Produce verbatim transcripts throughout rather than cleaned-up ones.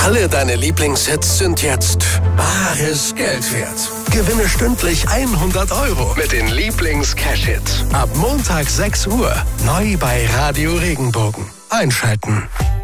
Alle deine Lieblingshits sind jetzt bares Geld wert. Gewinne stündlich hundert Euro mit den Lieblings-Cash-Hits. Ab Montag sechs Uhr. Neu bei Radio Regenbogen. Einschalten.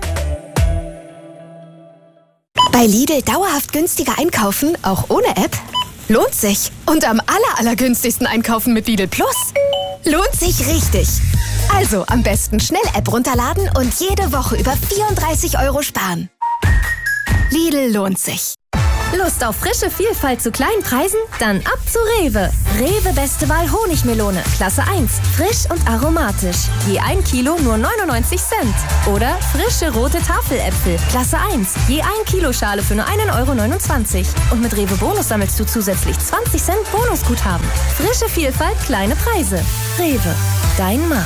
Bei Lidl dauerhaft günstiger einkaufen, auch ohne App? Lohnt sich. Und am aller, allergünstigsten einkaufen mit Lidl Plus? Lohnt sich richtig. Also am besten schnell App runterladen und jede Woche über vierunddreißig Euro sparen. Lidl lohnt sich. Lust auf frische Vielfalt zu kleinen Preisen? Dann ab zu Rewe. Rewe Beste Wahl Honigmelone, Klasse eins. Frisch und aromatisch. Je ein Kilo nur neunundneunzig Cent. Oder frische rote Tafeläpfel, Klasse eins. Je ein Kilo Schale für nur einen Euro neunundzwanzig. Und mit Rewe Bonus sammelst du zusätzlich zwanzig Cent Bonusguthaben. Frische Vielfalt, kleine Preise. Rewe, dein Markt.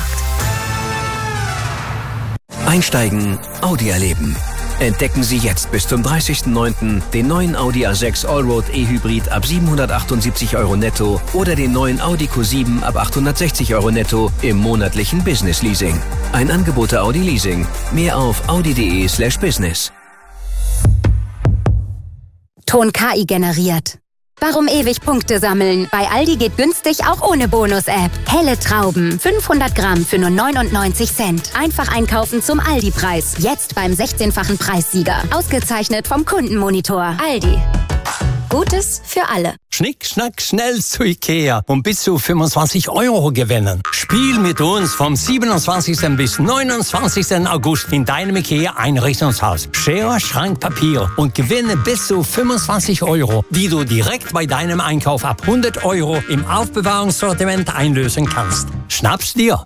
Einsteigen, Audi erleben. Entdecken Sie jetzt bis zum dreißigsten neunten den neuen Audi A sechs Allroad E-Hybrid ab siebenhundertachtundsiebzig Euro netto oder den neuen Audi Q sieben ab achthundertsechzig Euro netto im monatlichen Business Leasing. Ein Angebot der Audi Leasing. Mehr auf audi.de slash business. Ton K I generiert. Warum ewig Punkte sammeln? Bei Aldi geht günstig auch ohne Bonus-App. Helle Trauben, fünfhundert Gramm für nur neunundneunzig Cent. Einfach einkaufen zum Aldi-Preis. Jetzt beim sechzehnfachen Preissieger. Ausgezeichnet vom Kundenmonitor. Aldi. Gutes für alle. Schnick, schnack, schnell zu Ikea und bis zu fünfundzwanzig Euro gewinnen. Spiel mit uns vom siebenundzwanzigsten bis neunundzwanzigsten August in deinem Ikea-Einrichtungshaus. Schere, Schrank, Papier und gewinne bis zu fünfundzwanzig Euro, die du direkt bei deinem Einkauf ab hundert Euro im Aufbewahrungssortiment einlösen kannst. Schnapp's dir!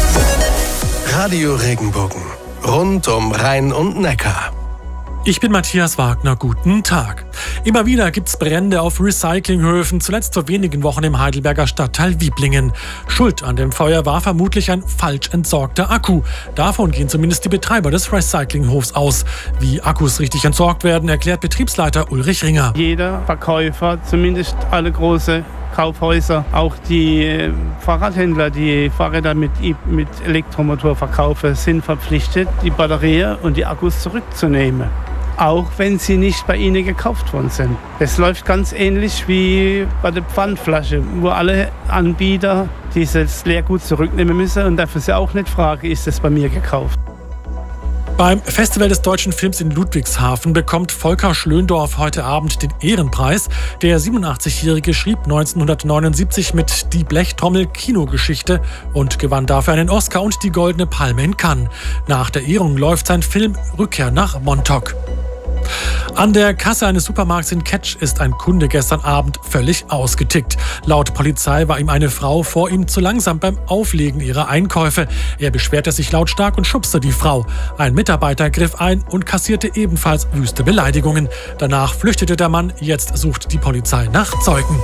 Radio Regenbogen. Rund um Rhein und Neckar. Ich bin Matthias Wagner, guten Tag. Immer wieder gibt's Brände auf Recyclinghöfen, zuletzt vor wenigen Wochen im Heidelberger Stadtteil Wieblingen. Schuld an dem Feuer war vermutlich ein falsch entsorgter Akku. Davon gehen zumindest die Betreiber des Recyclinghofs aus. Wie Akkus richtig entsorgt werden, erklärt Betriebsleiter Ulrich Ringer. Jeder Verkäufer, zumindest alle große Kaufhäuser, auch die Fahrradhändler, die Fahrräder mit, mit Elektromotor verkaufen, sind verpflichtet, die Batterien und die Akkus zurückzunehmen. Auch wenn sie nicht bei ihnen gekauft worden sind. Es läuft ganz ähnlich wie bei der Pfandflasche, wo alle Anbieter dieses Leergut zurücknehmen müssen und dafür sie auch nicht fragen, ist es bei mir gekauft. Beim Festival des deutschen Films in Ludwigshafen bekommt Volker Schlöndorff heute Abend den Ehrenpreis. Der siebenundachtzigjährige schrieb neunzehnhundertneunundsiebzig mit Die Blechtrommel Kinogeschichte und gewann dafür einen Oscar und die Goldene Palme in Cannes. Nach der Ehrung läuft sein Film Rückkehr nach Montauk. An der Kasse eines Supermarkts in Ketsch ist ein Kunde gestern Abend völlig ausgetickt. Laut Polizei war ihm eine Frau vor ihm zu langsam beim Auflegen ihrer Einkäufe. Er beschwerte sich lautstark und schubste die Frau. Ein Mitarbeiter griff ein und kassierte ebenfalls wüste Beleidigungen. Danach flüchtete der Mann. Jetzt sucht die Polizei nach Zeugen.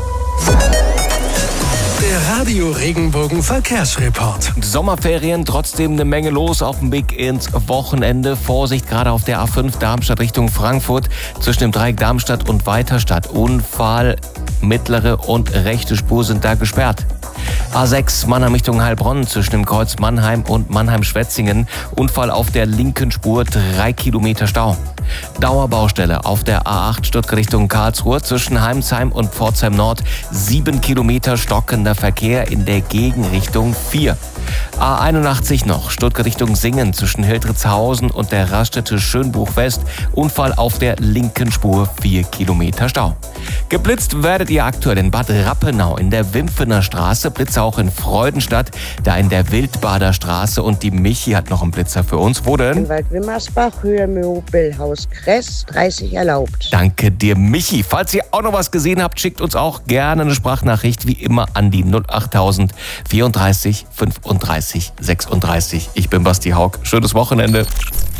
Der Radio Regenbogen Verkehrsreport. Sommerferien, trotzdem eine Menge los auf dem Weg ins Wochenende. Vorsicht, gerade auf der A fünf Darmstadt Richtung Frankfurt. Zwischen dem Dreieck Darmstadt und Weiterstadt. Unfall, mittlere und rechte Spur sind da gesperrt. A sechs Mannheim Richtung Heilbronn zwischen dem Kreuz Mannheim und Mannheim-Schwetzingen. Unfall auf der linken Spur, drei Kilometer Stau. Dauerbaustelle auf der A acht Stuttgart Richtung Karlsruhe zwischen Heimsheim und Pforzheim Nord. Sieben Kilometer stockender Verkehr in der Gegenrichtung vier. A einundachtzig noch, Stuttgart Richtung Singen zwischen Hildritzhausen und der Raststätte Schönbuch West. Unfall auf der linken Spur, vier Kilometer Stau. Geblitzt werdet ihr aktuell in Bad Rappenau in der Wimpfener Straße, Blitzer auch in Freudenstadt, da in der Wildbader Straße und die Michi hat noch einen Blitzer für uns. Wo denn? In Waldwimmersbach, Höhe Möbel, Haus Kress, dreißig erlaubt. Danke dir, Michi. Falls ihr auch noch was gesehen habt, schickt uns auch gerne eine Sprachnachricht, wie immer an die null achttausend vierunddreißig fünfunddreißig sechsunddreißig. Ich bin Basti Haug. Schönes Wochenende.